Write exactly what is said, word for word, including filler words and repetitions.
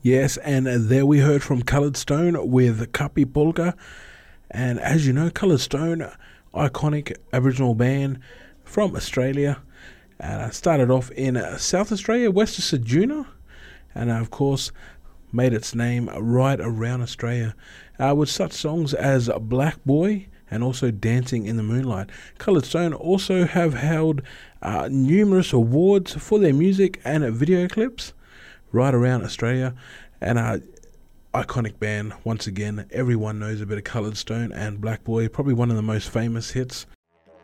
Yes, and there we heard from Coloured Stone with Kapi Polka. And as you know, Coloured Stone, iconic Aboriginal band from Australia. And I started off in uh, South Australia, west of Ceduna. And uh, of course, made its name right around Australia uh, with such songs as Black Boy and also Dancing in the Moonlight. Coloured Stone also have held uh, numerous awards for their music and video clips right around Australia. And uh, iconic band, once again, everyone knows a bit of Coloured Stone and Black Boy, probably one of the most famous hits